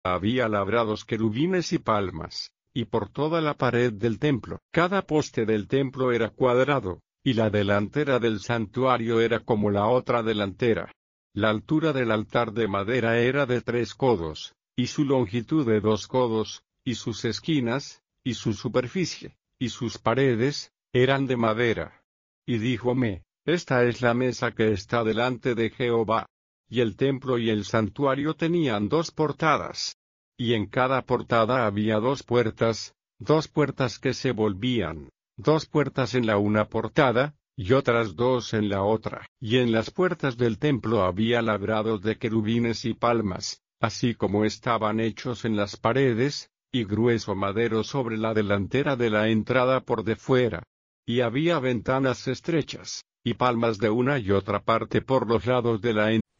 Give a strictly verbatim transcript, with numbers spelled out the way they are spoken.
Había labrados querubines y palmas, y por toda la pared del templo. Cada poste del templo era cuadrado, y la delantera del santuario era como la otra delantera. La altura del altar de madera era de tres codos, y su longitud de dos codos, y sus esquinas, y su superficie, y sus paredes, eran de madera. Y díjome, esta es la mesa que está delante de Jehová. Y el templo y el santuario tenían dos portadas. Y en cada portada había dos puertas, dos puertas que se volvían, dos puertas en la una portada, y otras dos en la otra. Y en las puertas del templo había labrados de querubines y palmas, así como estaban hechos en las paredes, y grueso madero sobre la delantera de la entrada por de fuera. Y había ventanas estrechas, y palmas de una y otra parte por los lados de la entrada.